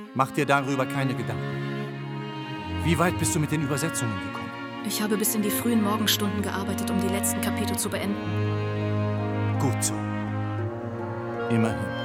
Mach dir darüber keine Gedanken. Wie weit bist du mit den Übersetzungen gekommen? Ich habe bis in die frühen Morgenstunden gearbeitet, um die letzten Kapitel zu beenden. Gut so. Immerhin.